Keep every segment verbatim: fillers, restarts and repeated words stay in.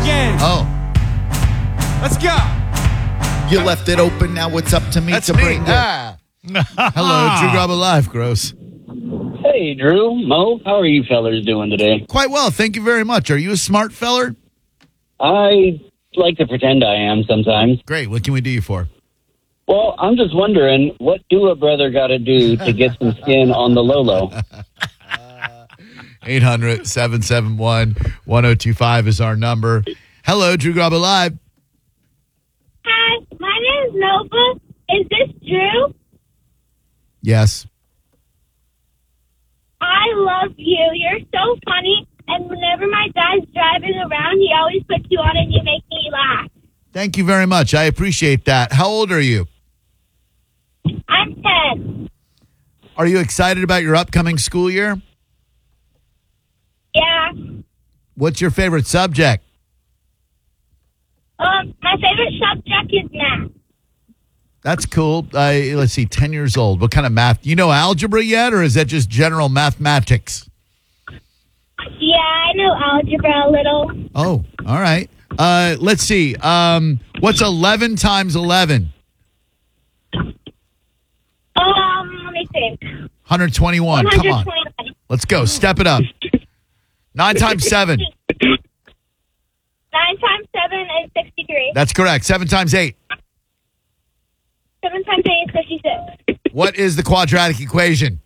again. Oh. Let's go. You left it open. Now it's up to me That's to me. bring it. Ah. Hello, Drew Garabo Live, Gross. Hey, Drew, Mo, how are you fellers doing today? Quite well. Thank you very much. Are you a smart feller? I like to pretend I am sometimes. Great. What can we do you for? Well, I'm just wondering, what do a brother got to do to get some skin on the Lolo? eight hundred, seven seven one, one oh two five is our number. Hello, Drew Garabo Live. Hi, my name is Nova. Is this Drew? Yes. I love you. You're so funny. And whenever my dad's driving around, he always puts you on and you make me laugh. Thank you very much. I appreciate that. How old are you? I'm ten. Are you excited about your upcoming school year? Yeah. What's your favorite subject? Um, my favorite subject is math. That's cool. Uh, let's see, ten years old. What kind of math? You know algebra yet, or is that just general mathematics? Yeah, I know algebra a little. Oh, all right. Uh, let's see. Um, what's eleven times eleven? Um, let me think. one hundred twenty-one. Come on. Let's go. Step it up. nine times seven. Nine times seven is sixty-three. That's correct. seven times eight. Seven times eight is fifty-six. What is the quadratic equation?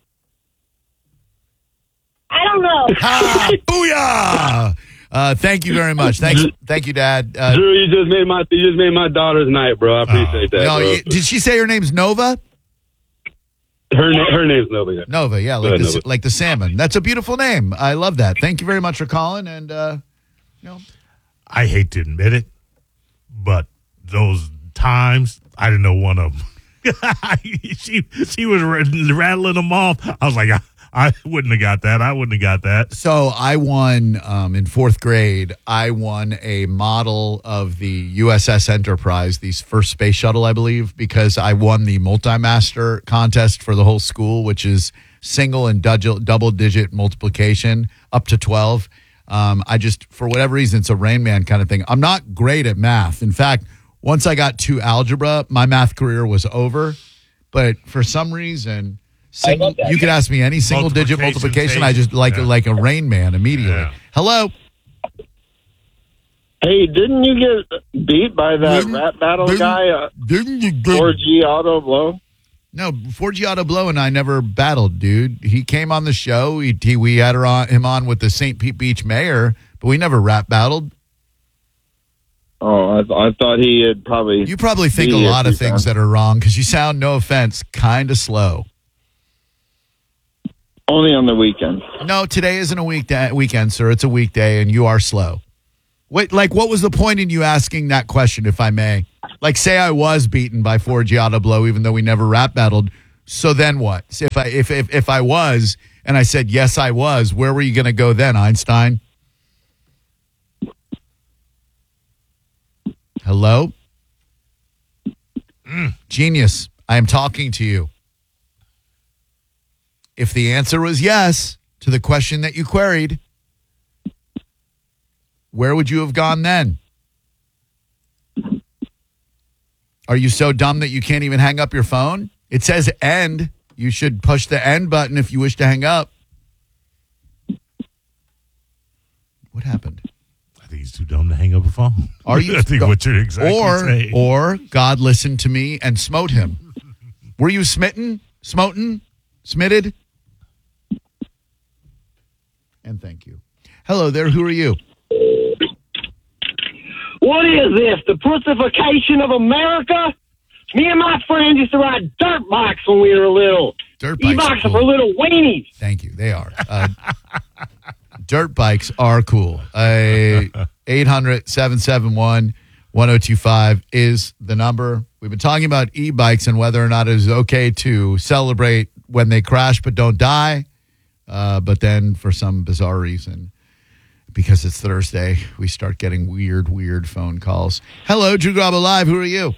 I don't know. Ha! Booyah! Uh, thank you very much. Thanks, thank you, Dad. Uh, Drew, you just made my you just made my daughter's night, bro. I appreciate that. no, bro. you- did she say her name's Nova? Her na- her name's Nova. Yeah. Nova, yeah, like Go ahead, the, Nova. like the salmon. That's a beautiful name. I love that. Thank you very much for calling. And uh, you know, I hate to admit it, but those times, I didn't know one of them. she she was rattling them off. I was like, I, I wouldn't have got that. I wouldn't have got that. so I won um, in fourth grade. I won a model of the U S S Enterprise, the first space shuttle, I believe, because I won the multi-master contest for the whole school, which is single and double double digit multiplication up to twelve. Um, I just, for whatever reason, it's a Rain Man kind of thing. I'm not great at math. In fact, once I got to algebra, my math career was over. But for some reason, single, love that. you could ask me any single digit Multiplication, multiplication. I just like yeah. like a Rain Man immediately. Yeah. Hello. Hey, didn't you get beat by that Didn't- rap battle didn't- guy? Uh, Didn't you get- four G Auto Blow. No, four G Auto Blow and I never battled, dude. He came on the show. He, he we had her on, him on with the Saint Pete Beach mayor, but we never rap battled. Oh, I, th- I thought he had probably. You probably think a beat lot you, of things son. that are wrong because you sound, no offense, kind of slow. Only on the weekends. No, today isn't a weekday, weekend, sir. It's a weekday, and you are slow. Wait, like, what was the point in you asking that question, if I may? Like, say I was beaten by four G Auto Blow, even though we never rap battled. So then what? So if I if if if I was, and I said yes, I was, where were you going to go then, Einstein? Hello, mm, genius. I am talking to you. If the answer was yes to the question that you queried, where would you have gone then? Are you so dumb that you can't even hang up your phone? It says end. You should push the end button if you wish to hang up. What happened? I think he's too dumb to hang up a phone. Are you? I think what you're exactly or, saying. Or God listened to me and smote him. Were you smitten? Smoten? Smitted? And thank you. Hello there. Who are you? What is this? The pussification of America? Me and my friends used to ride dirt bikes when we were little. Dirt bikes. E-bikes are are for cool. little weenies. Thank you. They are. Uh, dirt bikes are cool. Uh, eight hundred, seven seven one, one oh two five is the number. We've been talking about e-bikes and whether or not it is okay to celebrate when they crash but don't die. Uh, but then for some bizarre reason, because it's Thursday, we start getting weird, weird phone calls. Hello, Drew Garabo Live. Who are you?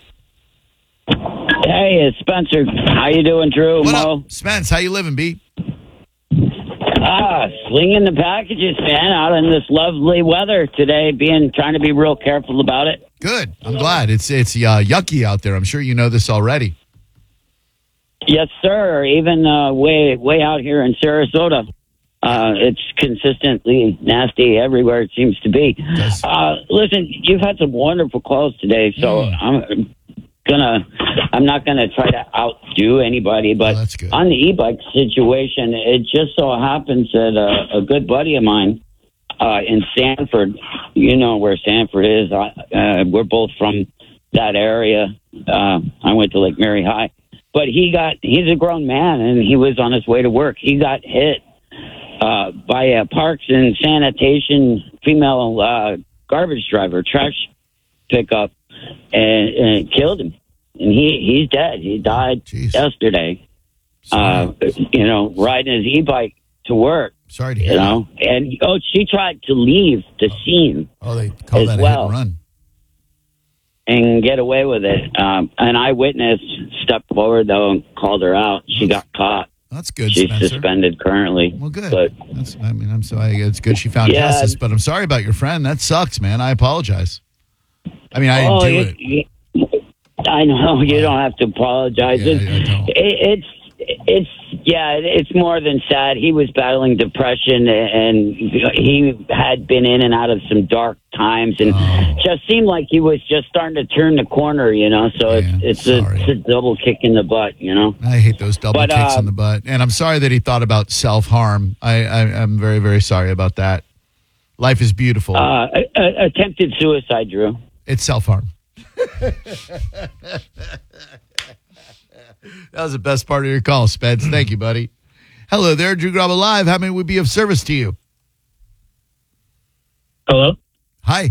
Hey, it's Spencer. How you doing, Drew? What Mo? up, Spence? How you living, B? Ah, slinging the packages, man, out in this lovely weather today, being trying to be real careful about it. Good. I'm glad. It's it's uh, yucky out there. I'm sure you know this already. Yes, sir. Even uh, way way out here in Sarasota, uh, it's consistently nasty everywhere. It seems to be. Yes. Uh, listen, you've had some wonderful calls today, so Mm. I'm gonna. I'm not gonna try to outdo anybody, but Oh, that's good. on the e-bike situation, it just so happens that uh, a good buddy of mine uh, in Sanford, you know where Sanford is. I, uh, we're both from that area. Uh, I went to Lake Mary High. But he got, he's a grown man, and he was on his way to work. He got hit uh, by a Parks and Sanitation female uh, garbage driver, trash pickup, and, and it killed him. And he, he's dead. He died Jeez. yesterday, uh, you know, riding his e-bike to work, Sorry to hear you know. And, oh, she tried to leave the scene that. Oh, they call as that a well. hit and run. and get away with it. Um, an eyewitness stepped forward, though, and called her out. She got caught. That's good, She's Spencer. suspended currently. Well, good. But, That's, I mean, I'm sorry. It's good she found Yeah. justice, but I'm sorry about your friend. That sucks, man. I apologize. I mean, I didn't oh, do you, it. you- I know. You don't have to apologize. Yeah, It- yeah, I don't. it- it's, it's, yeah, it's more than sad. He was battling depression, and he had been in and out of some dark times, and Oh. just seemed like he was just starting to turn the corner, you know. So Yeah, it's it's a, sorry. it's a double kick in the butt, you know. I hate those double But, kicks uh, in the butt. And I'm sorry that he thought about self-harm. I, I, I'm very, very sorry about that. Life is beautiful. Uh, a- a- attempted suicide, Drew. It's self-harm. That was the best part of your call, Spence. Thank you, buddy. Hello there, Drew Graba Live. How may we be of service to you? Hello. Hi.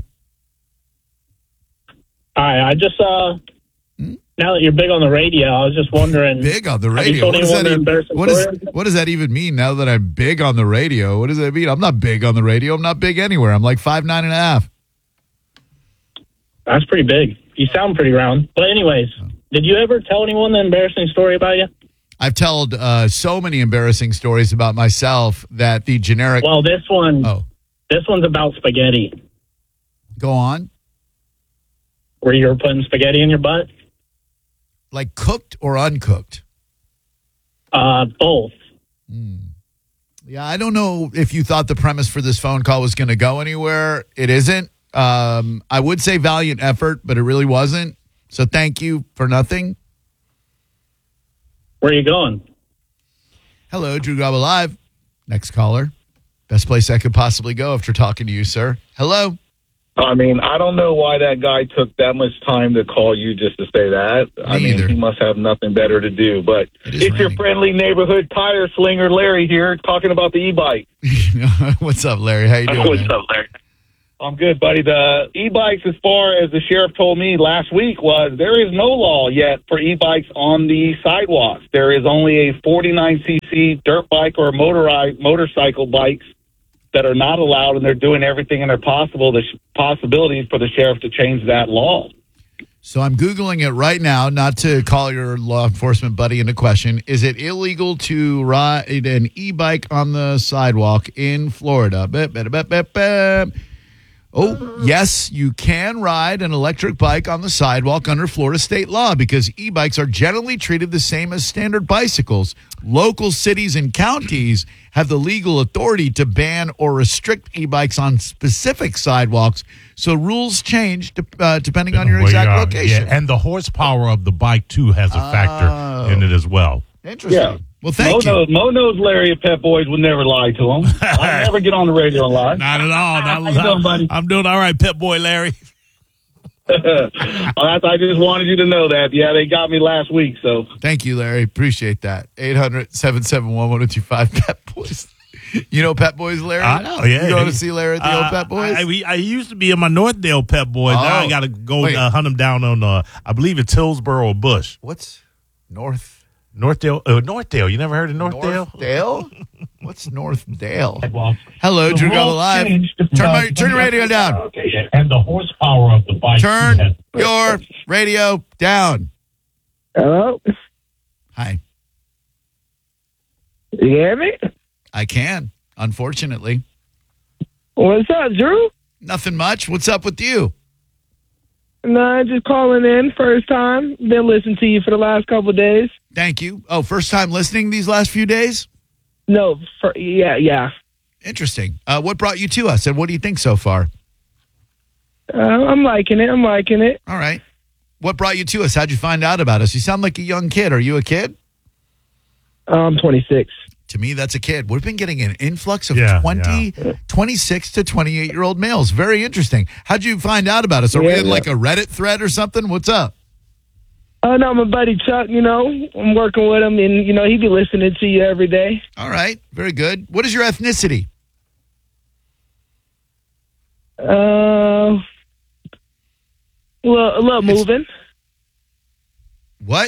Hi. I just uh, Hmm? now that you're big on the radio, I was just wondering. Big on the Have you radio. told What does, anyone that the even, embarrassing what, is, story? what does that even mean now that I'm big on the radio? What does that mean? I'm not big on the radio. I'm not big anywhere. I'm like five, nine and a half. That's pretty big. You sound pretty round. But anyways, did you ever tell anyone the embarrassing story about you? I've told uh, so many embarrassing stories about myself that the generic. Well, this one, oh, this one's about spaghetti. go on. Where you were putting spaghetti in your butt? Like cooked or uncooked? Uh, both. Yeah, I don't know if you thought the premise for this phone call was going to go anywhere. It isn't. Um, I would say valiant effort, but it really wasn't. So thank you for nothing. Where are you going? Hello, Drew Graba Live. Next caller. Best place I could possibly go after talking to you, sir. Hello. I mean, I don't know why that guy took that much time to call you just to say that. I mean, either. he must have nothing better to do. But It is it's your raining. friendly neighborhood tire slinger, Larry, here, talking about the e-bike. What's up, Larry? How you doing? What's man? up, Larry? I'm good, buddy. The e-bikes, as far as the sheriff told me last week, was there is no law yet for e-bikes on the sidewalks. There is only a forty-nine c c dirt bike or motorized motorcycle bikes that are not allowed, and they're doing everything in their possible the sh- possibilities for the sheriff to change that law. So I'm Googling it right now, not to call your law enforcement buddy into question. Is it illegal to ride an e-bike on the sidewalk in Florida? Bip, bip, bip, bip, bip. Oh, yes, you can ride an electric bike on the sidewalk under Florida state law because e-bikes are generally treated the same as standard bicycles. Local cities and counties have the legal authority to ban or restrict e-bikes on specific sidewalks, so rules change de- uh, depending on your Well, exact yeah, location. yeah, and the horsepower of the bike, too, has a factor Oh. in it as well. Interesting. Yeah. Well, thank Mo you. knows, Mo knows Larry at Pet Boys would never lie to him. I never get on the radio and lie. Not at all. Not, How you doing, buddy? I'm doing all right, Pet Boy Larry. Well, that's- I just wanted you to know that. Yeah, they got me last week, so. Thank you, Larry. Appreciate that. eight hundred, seven seven one, one oh two five Pet Boys. You know Pet Boys, Larry? I know, yeah. You go to see Larry at the old Uh, Pet Boys? I, I, I used to be in my Northdale Pet Boys. Now Oh. I got to go Wait. uh, hunt them down on, uh, I believe it's Hillsboro or Bush. What's North? Northdale. Uh, Northdale. You never heard of Northdale? Northdale? What's Northdale? Hello, Drew Graba Live. Turn, my, turn your radio down. And the horsepower of the bike. Turn your radio down. Hello? Hi. You hear me? I can. unfortunately. What's up, Drew? Nothing much. What's up with you? No, just calling in. First time. Been listening to you for the last couple of days. Thank you. Oh, first time listening these last few days? No, for, yeah, yeah. Interesting. Uh, what brought you to us, and what do you think so far? Uh, I'm liking it. I'm liking it. All right. What brought you to us? How'd you find out about us? You sound like a young kid. Are you a kid? I'm twenty-six. To me, that's a kid. We've been getting an influx of Yeah, twenty, yeah. twenty-six to twenty-eight-year-old males. Very interesting. How'd you find out about us? Are we Yeah, in yeah. like a Reddit thread or something? What's up? Oh, no, my buddy Chuck, you know, I'm working with him, and, you know, he be listening to you every day. All right. Very good. What is your ethnicity? Uh, a little, a little It's- moving. What?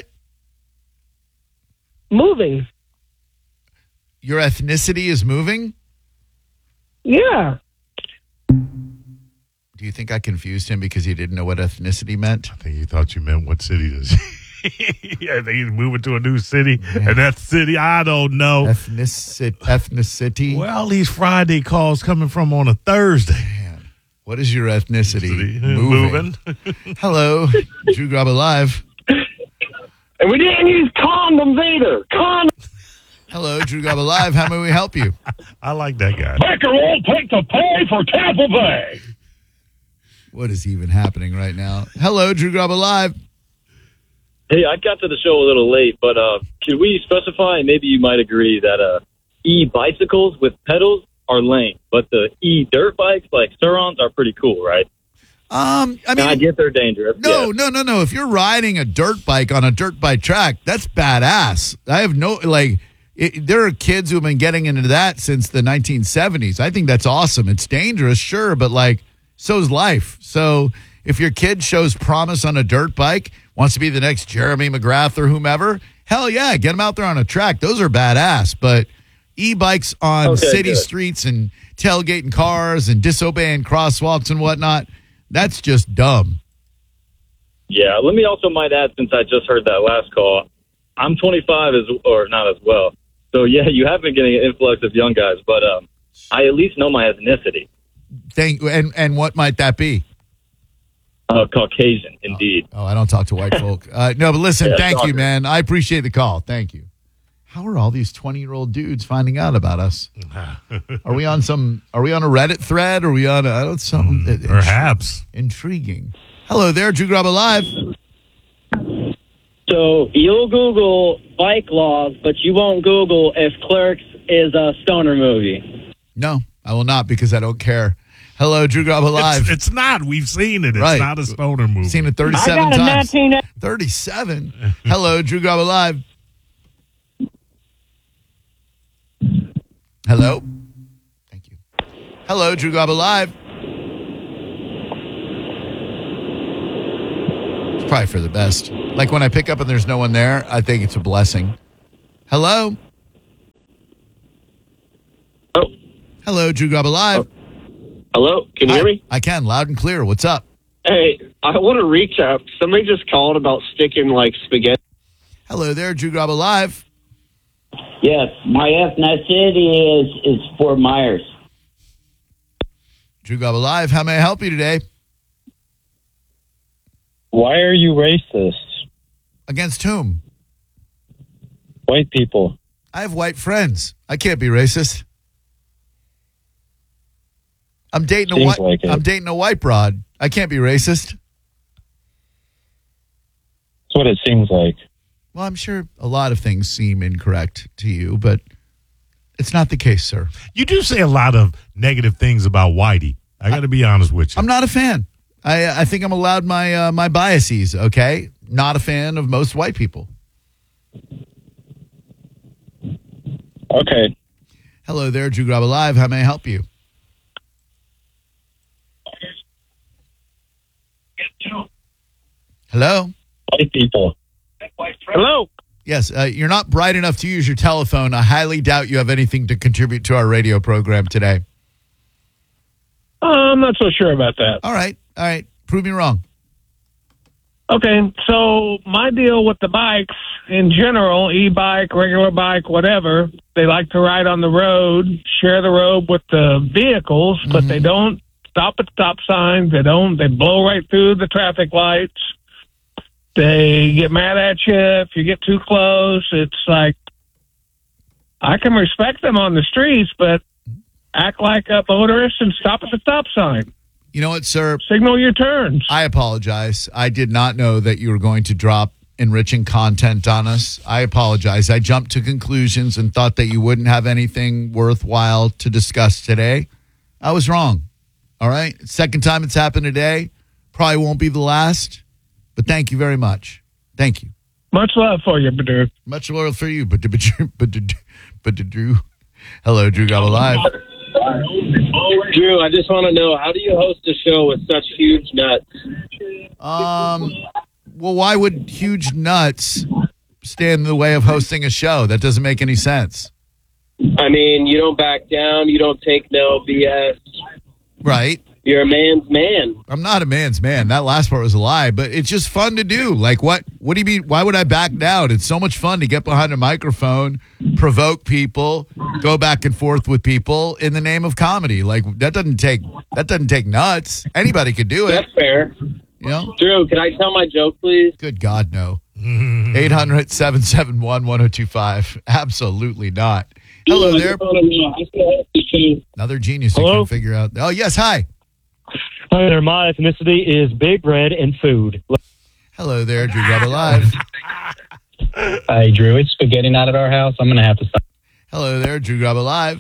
Moving. Your ethnicity is moving? Yeah. Do you think I confused him because he didn't know what ethnicity meant? I think he thought you meant what city does. Yeah, I think he's moving to a new city, and that city, I don't know. Ethnicity. Ethnicity. Well, these Friday calls coming from on a Thursday. Man, what is your ethnicity? Moving. Hello, Drew Grub Alive. And we didn't use condoms either. Condoms. Hello, Drew Grub Alive. How may we help you? I like that guy. Baker won't take the pay for Tampa Bay. What is even happening right now? Hello, Drew Grub Alive. Hey, I got to the show a little late, but uh, could we specify, and maybe you might agree, that uh, e-bicycles with pedals are lame, but the e-dirt bikes like Surons are pretty cool, right? Um, I mean, and I get they're dangerous. No, yeah. no, no, no. If you're riding a dirt bike on a dirt bike track, that's badass. I have no, like, it, there are kids who have been getting into that since the nineteen seventies. I think that's awesome. It's dangerous, sure, but, like, so's life. So if your kid shows promise on a dirt bike, wants to be the next Jeremy McGrath or whomever, hell yeah, get them out there on a track. Those are badass. But e-bikes on Okay, city good. streets and tailgating cars and disobeying crosswalks and whatnot, that's just dumb. Yeah, let me also might add, since I just heard that last call, I'm twenty-five, as or not as well. So, yeah, you have been getting an influx of young guys, but um, I at least know my ethnicity. Thank, and, and what might that be? Uh, Caucasian, indeed. Oh, I don't talk to white folk. Uh, no, but listen, Yeah, thank you, sorry. man. I appreciate the call. Thank you. How are all these twenty-year-old dudes finding out about us? Are we on some? Are we on a Reddit thread? Are we on a, I don't something? Mm, perhaps. Intriguing. Hello there, Drew Grub Alive. So you'll Google bike laws, but you won't Google if Clerks is a stoner movie. No, I will not because I don't care. Hello, Drew Grub Alive. It's, it's not. We've seen it. It's Right. not a stoner movie. Seen it thirty-seven I got a times. nineteen thirty-seven. Hello, Drew Grub Alive. Hello. Thank you. Hello, Drew Grub Alive. It's probably for the best. Like when I pick up and there's no one there, I think it's a blessing. Hello. Oh. Hello, Drew Grub Alive. Hello, can you Hi. hear me? I can, loud and clear. What's up? Hey, I want to recap. Somebody just called about sticking like spaghetti. Hello there, Drew Grub Alive. Yes, my ethnicity is is Fort Myers. Drew Grub Alive. How may I help you today? Why are you racist? Against whom? White people. I have white friends. I can't be racist. I'm dating a Seems white. like it. I'm dating a white broad. I can't be racist. That's what it seems like. Well, I'm sure a lot of things seem incorrect to you, but it's not the case, sir. You do say a lot of negative things about Whitey. I got to be honest with you. I'm not a fan. I I think I'm allowed my uh, my biases. Okay, not a fan of most white people. Okay. Hello there, Drew Grub Alive. How may I help you? Hello. White people. Hello. Yes, uh, you're not bright enough to use your telephone. I highly doubt you have anything to contribute to our radio program today. Uh, I'm not so sure about that. All right, all right. Prove me wrong. Okay, so my deal with the bikes in general, e-bike, regular bike, whatever, they like to ride on the road, share the road with the vehicles, but Mm-hmm. they don't stop at stop signs. They don't. They blow right through the traffic lights. They get mad at you if you get too close. It's like, I can respect them on the streets, but act like a motorist and stop at the stop sign. You know what, sir? Signal your turns. I apologize. I did not know that you were going to drop enriching content on us. I apologize. I jumped to conclusions and thought that you wouldn't have anything worthwhile to discuss today. I was wrong. All right? Second time it's happened today. Probably won't be the last. But thank you very much. Thank you. Much love for you, Badoo. Much loyal for you, but but but but Drew. Hello, Drew Gobble Live. Drew, I just want to know, how do you host a show with such huge nuts? Um, well, why would huge nuts stand in the way of hosting a show? That doesn't make any sense. I mean, you don't back down. You don't take no B S. Right. You're a man's man. I'm not a man's man. That last part was a lie, but it's just fun to do. Like, what What do you mean? Why would I back down? It's so much fun to get behind a microphone, provoke people, go back and forth with people in the name of comedy. Like, that doesn't take that doesn't take nuts. Anybody could do it. That's fair. You know? Drew, can I tell my joke, please? Good God, no. eight hundred, seven seven one, one oh two five. Absolutely not. Hello there. Another genius who Hello? can figure out. Oh, yes. Hi. Hi there. My ethnicity is Big Red and food. Hello there, Drew Gobble Live. Hey, Drew, it's spaghetti night at our house. I'm going to have to stop. Hello there, Drew Gobble Live.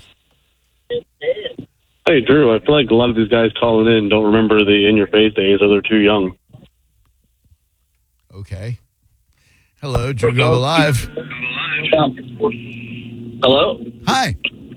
Hey, Drew, I feel like a lot of these guys calling in don't remember the In Your Face days or they're too young. Okay. Hello, Drew Gobble Live. Hello? Hi.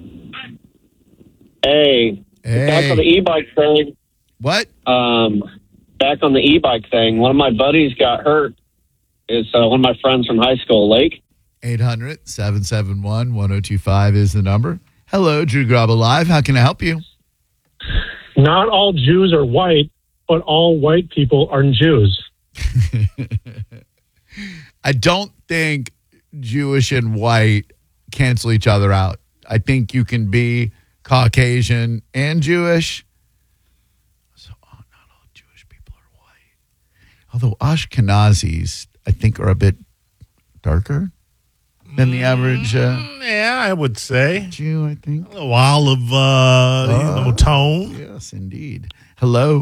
Hey. Hey. Back on the e-bike thing. What? Um, back on the e-bike thing, one of my buddies got hurt. It's uh, one of my friends from high school, Lake. eight hundred, seven seven one, one oh two five is the number. Hello, Drew Gobble Live. How can I help you? Not all Jews are white, but all white people are Jews. I don't think Jewish and white cancel each other out. I think you can be Caucasian and Jewish. So, oh, not all Jewish people are white. Although Ashkenazis, I think, are a bit darker than the average uh, Yeah, I would say. Jew, I think. A while of uh, you know, tone. Yes, indeed. Hello.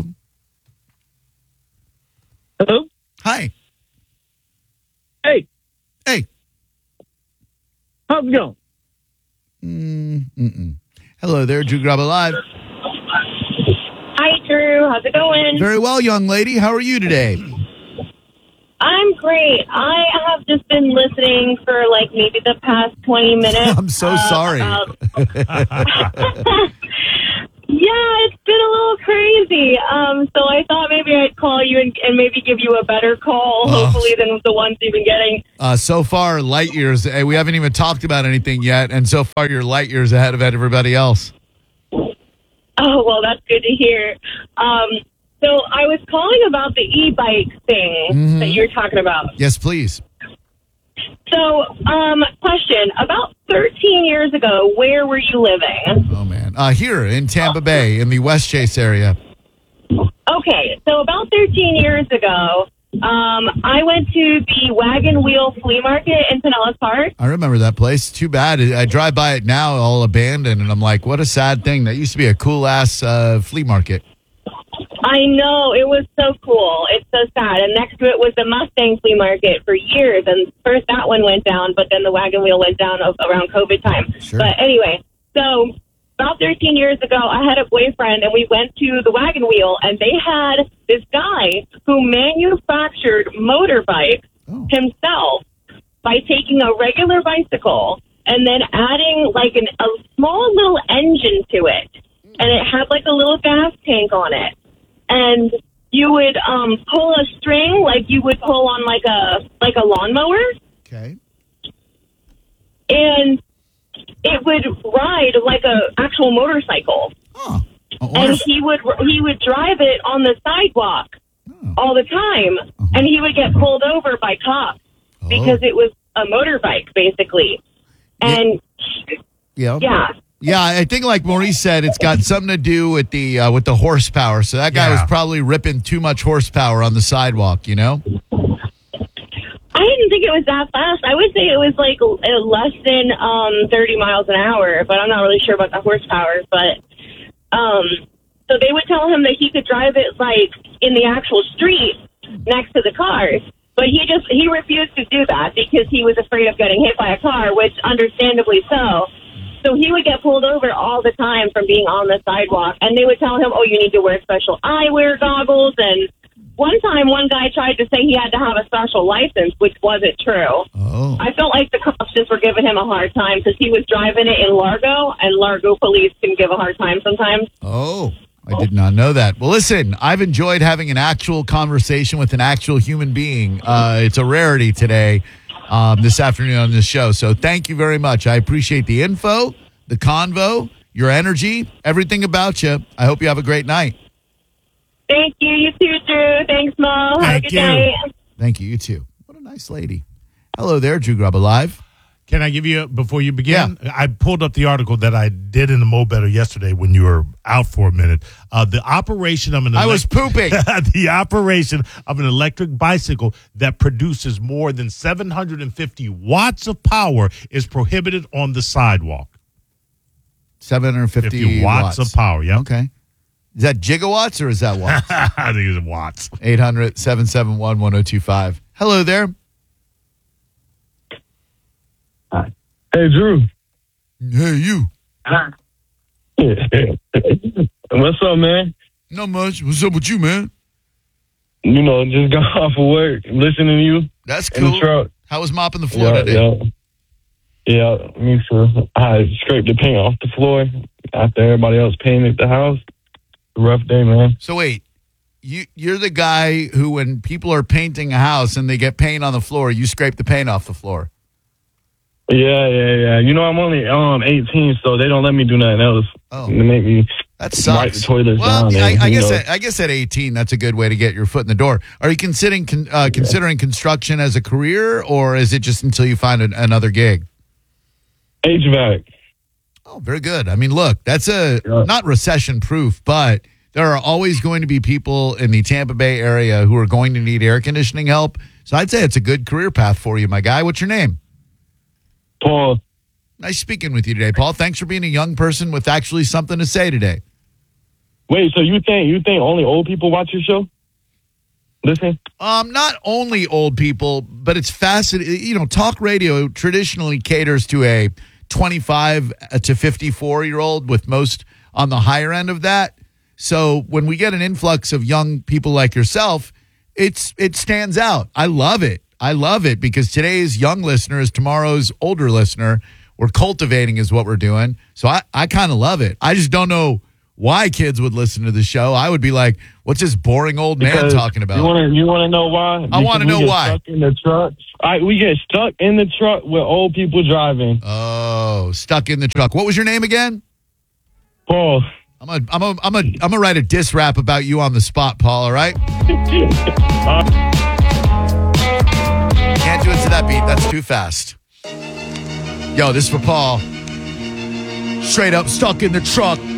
Hello? Hi. Hey. Hey. How's it going? Mm-mm. Hello there, Drew Gobble Live. Hi, Drew. How's it going? Very well, young lady. How are you today? I'm great. I have just been listening for like maybe the past twenty minutes. I'm so uh, sorry. about- Yeah, it's been a little crazy. Um, so I thought maybe I'd call you and, and maybe give you a better call, Oh. hopefully, than the ones you've been getting. Uh, so far, light years. eh, We haven't even talked about anything yet, and so far, you're light years ahead of everybody else. Oh, well, that's good to hear. Um, so I was calling about the e-bike thing Mhm. that you're talking about. Yes, please. So, um, question, about thirteen years ago, where were you living? Oh, man. Uh, here in Tampa Bay, in the West Chase area. Okay, so about thirteen years ago, um, I went to the Wagon Wheel Flea Market in Pinellas Park. I remember that place. Too bad. I drive by it now, all abandoned, and I'm like, what a sad thing. That used to be a cool-ass uh, flea market. I know, it was so cool. It's so sad. And next to it was the Mustang Flea Market for years. And first that one went down, but then the Wagon Wheel went down of, around COVID time. Sure. But anyway, so about thirteen years ago, I had a boyfriend, and we went to the Wagon Wheel, and they had this guy who manufactured motorbikes himself by taking a regular bicycle and then adding like an, a small little engine to it. And it had like a little gas tank on it. And you would um, pull a string like you would pull on like a like a lawnmower. Okay. And it would ride like a actual motorcycle. Oh, and he would he would drive it on the sidewalk all the time. and he would get pulled over by cops Oh. because it was a motorbike, basically. And Yeah. yeah. Yeah, I think like Maurice said, it's got something to do with the uh, with the horsepower. So that guy Yeah. was probably ripping too much horsepower on the sidewalk, you know? I didn't think it was that fast. I would say it was like uh, less than um, thirty miles an hour, but I'm not really sure about the horsepower. But um, so they would tell him that he could drive it like in the actual street next to the cars. But he just, he refused to do that because he was afraid of getting hit by a car, which understandably so. So he would get pulled over all the time from being on the sidewalk. And they would tell him, oh, you need to wear special eyewear goggles. And one time, one guy tried to say he had to have a special license, which wasn't true. Oh. I felt like the cops just were giving him a hard time because he was driving it in Largo, and Largo police can give a hard time sometimes. Oh, I did not know that. Well, listen, I've enjoyed having an actual conversation with an actual human being. Uh, it's a rarity today, um, this afternoon on this show. So thank you very much. I appreciate the info, the convo, your energy, everything about you. I hope you have a great night. Thank you. You too, Drew. Thanks, Mo. Have a Thank good you. night. Thank you. You too. What a nice lady. Hello there, Drew Grub Alive. Can I give you, before you begin, I pulled up the article that I did in the Mo Better yesterday when you were out for a minute. Uh, the operation of an I was pooping. the operation of an electric bicycle that produces more than seven hundred fifty watts of power is prohibited on the sidewalk. seven hundred fifty fifty watts, watts of power, yeah. Okay. Is that gigawatts or is that watts? I think it's watts. eight hundred, seven seven one, one oh two five. Hello there. Hey, Drew. Hey, you. What's up, man? Not much. What's up with you, man? You know, just got off of work, listening to you. That's in the cool. truck. How was mopping the floor Yeah, today? yeah. Yeah, me too. I scraped the paint off the floor after everybody else painted the house. Rough day, man. So wait, you, you're the guy who when people are painting a house and they get paint on the floor, you scrape the paint off the floor. Yeah, yeah, yeah. You know, I'm only um eighteen, so they don't let me do nothing else. Oh. They make me That wipe sucks. the toilets Well, down. I, and, I you guess know. at, I guess at eighteen, that's a good way to get your foot in the door. Are you considering con, uh, considering construction as a career, or is it just until you find an, another gig? H V A C. Oh, very good. I mean, look, that's a not recession proof, but there are always going to be people in the Tampa Bay area who are going to need air conditioning help. So I'd say it's a good career path for you, my guy. What's your name? Paul. Nice speaking with you today, Paul. Thanks for being a young person with actually something to say today. Wait, so you think you think only old people watch your show? Listen. Um, not only old people, but it's fascinating. You know, talk radio traditionally caters to a twenty-five to fifty-four year old, with most on the higher end of that. So when we get an influx of young people like yourself, it's it stands out. I love it. I love it because today's young listener is tomorrow's older listener. We're cultivating is what we're doing. So I, I kind of love it. I just don't know why kids would listen to the show. I would be like, what's this boring old man Because talking about? You want to you want to know why? I wanna Because we know get why. Stuck in the truck. All right, we get stuck in the truck with old people driving. Oh, stuck in the truck. What was your name again? Paul. I'm a, I'm a, I'm a, I'm gonna write a diss rap about you on the spot, Paul. All right? Can't do it to that beat. That's too fast. Yo, this is for Paul. Straight up stuck in the truck.